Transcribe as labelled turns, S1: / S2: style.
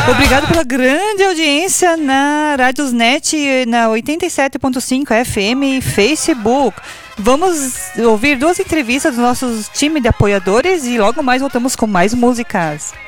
S1: Obrigado pela grande audiência na Radiosnet, na 87.5 FM e Facebook. Vamos ouvir 2 entrevistas dos nossos time de apoiadores e logo mais voltamos com mais músicas.